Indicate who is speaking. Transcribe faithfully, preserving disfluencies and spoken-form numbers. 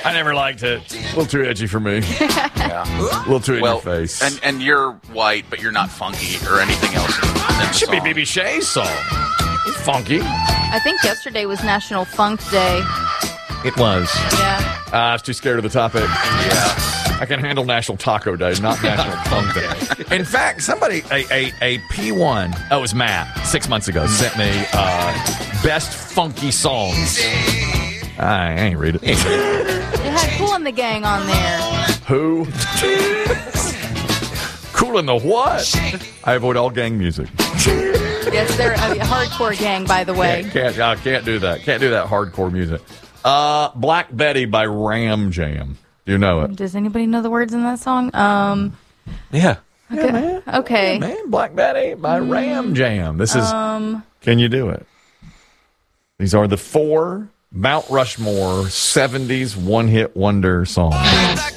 Speaker 1: I never liked it. A little too edgy for me.
Speaker 2: Yeah.
Speaker 1: A little too in
Speaker 2: Well,
Speaker 1: your face.
Speaker 2: and and you're white, but you're not funky or anything else. In the
Speaker 1: It should be
Speaker 2: song.
Speaker 1: B B Shay's song. It's funky.
Speaker 3: I think yesterday was National Funk Day.
Speaker 1: It was.
Speaker 3: Yeah.
Speaker 1: Uh, I was too scared of the topic.
Speaker 2: Yeah.
Speaker 1: I can handle National Taco Day, not National Funk Day. In fact, somebody, a, a, a P one, oh, it was Matt, six months ago, sent me uh, best funky songs. I ain't read it.
Speaker 3: It had Kool and the Gang on there.
Speaker 1: Who? Cool in the what? I avoid all gang music.
Speaker 3: Yes, they're a hardcore gang, by the way.
Speaker 1: Can't, can't, I can't do that. Can't do that hardcore music. Uh, Black Betty by Ram Jam. You know it.
Speaker 3: Does anybody know the words in that song? Um,
Speaker 1: Yeah.
Speaker 3: okay.
Speaker 1: Yeah, man.
Speaker 3: Okay.
Speaker 1: Yeah, man. Black Betty by Ram Jam. This is.
Speaker 3: Um,
Speaker 1: Can you do it? These are the four Mount Rushmore seventies one-hit wonder songs.